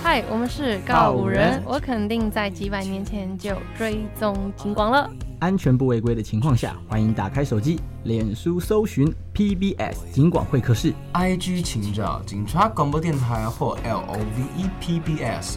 嗨，我们是告五人，我肯定在几百年前就追踪警广了。 安全不违规的情况下，欢迎打开手机，脸书搜寻 PBS 警广会客室 ，IG 请找警察广播电台或 LOVE PBS